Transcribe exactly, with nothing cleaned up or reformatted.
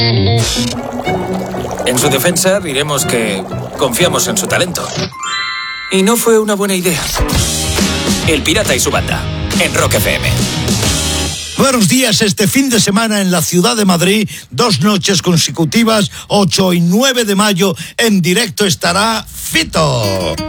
En su defensa diremos que confiamos en su talento. Y no fue una buena idea. El Pirata y su banda, en Rock F M. Buenos días. Este fin de semana en la ciudad de Madrid, dos noches consecutivas, ocho y nueve de mayo, en directo estará Fito.